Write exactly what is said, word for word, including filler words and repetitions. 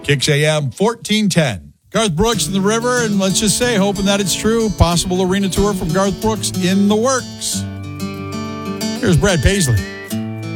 Kicks A M fourteen ten. Garth Brooks in the river, and let's just say, hoping that it's true, possible arena tour from Garth Brooks in the works. Here's Brad Paisley.